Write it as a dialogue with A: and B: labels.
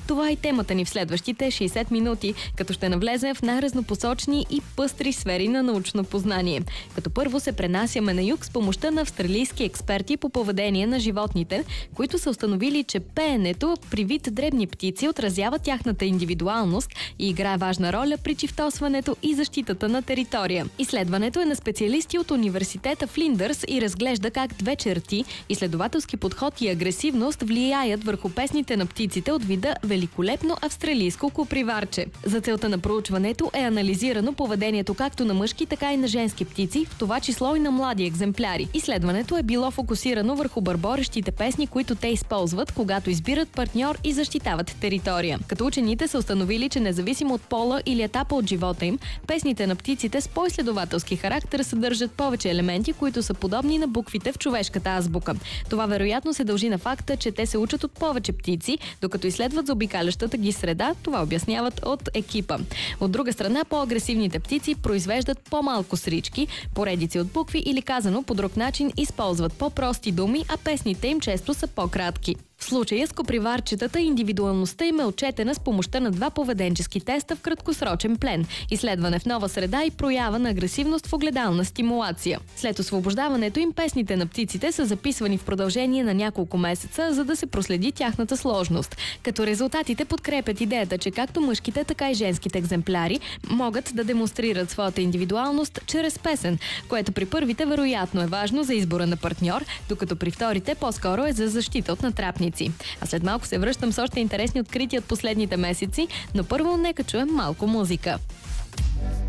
A: Това е темата ни в следващите 60 минути, като ще навлезем в най-разнопосочни и пъстри сфери на научно познание. Като първо се пренасяме на юг с помощта на австралийски експерти по поведение на животните, които са установили, че пеенето при вид дребни птици отразява тяхната индивидуалност и играе важна роля при чифтосването и защитата на територия. Изследването е на специалисти от университета Флиндърс и разглежда как две черти – изследователски подход и агресивност влияят върху песните на птиците от вида великолепно австралийско коприварче. За целта на проучването е анализирано поведението както на мъжки, така и на женски птици, в това число и на млади екземпляри. Изследването е било фокусирано върху бърборещите песни, които те използват, когато избират партньор и защитават територия. Като учените са установили, че независимо от пола или етапа от живота им, песните на птиците с по-изследователски характер съдържат повече елементи, които са подобни на буквите в човешката азбука. Това вероятно се дължи на факта, че те се учат от повече птици, докато изследват заобикалящата ги среда. Това обясняват от екипа. От друга страна, по-агресивните птици произвеждат по-малко срички, поредици от букви или казано по друг начин използват по-прости думи, а песните им често са по-кратки. В случая с коприварчетата индивидуалността им е отчетена с помощта на два поведенчески теста в краткосрочен плен, изследване в нова среда и проява на агресивност в огледална стимулация. След освобождаването им песните на птиците са записвани в продължение на няколко месеца, за да се проследи тяхната сложност. Като резултатите подкрепят идеята, че както мъжките, така и женските екземпляри могат да демонстрират своята индивидуалност чрез песен, което при първите вероятно е важно за избора на партньор, докато при вторите по-скоро е за защита от натрапници. А след малко се връщам с още интересни открития от последните месеци, но първо нека чуем малко музика.